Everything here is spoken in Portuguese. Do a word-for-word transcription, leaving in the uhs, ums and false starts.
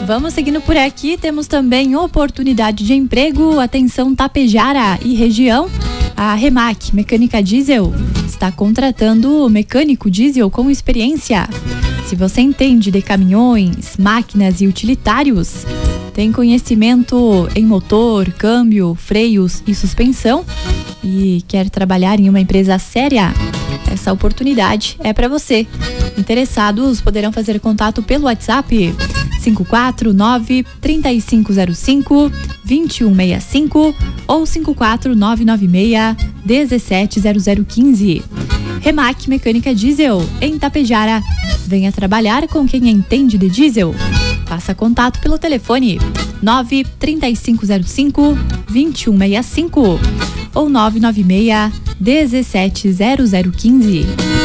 Vamos seguindo por aqui, temos também oportunidade de emprego, atenção Tapejara e região. A Remac Mecânica Diesel está contratando mecânico diesel com experiência. Se você entende de caminhões, máquinas e utilitários, tem conhecimento em motor, câmbio, freios e suspensão e quer trabalhar em uma empresa séria, essa oportunidade é para você. Interessados poderão fazer contato pelo WhatsApp cinco quatro nove, três cinco zero cinco, dois um seis cinco ou cinco quatro nove nove seis, um sete zero zero um cinco. Remac Mecânica Diesel, em Tapejara. Venha trabalhar com quem entende de diesel. Faça contato pelo telefone nove, três cinco zero cinco, dois um seis cinco ou nove nove seis, um sete zero zero um cinco.